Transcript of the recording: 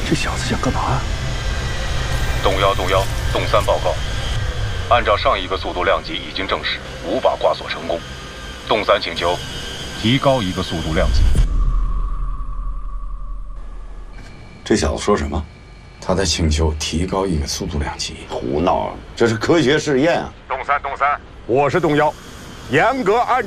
这小子想干嘛？ 洞幺，洞三报告，按照上一个速度量级已经证实无法挂锁成功。洞三请求提高一个速度量级。 这小子说什么？ 他在请求提高一个速度量级。 胡闹！这是科学试验啊！ 洞三，我是洞幺，严格按照。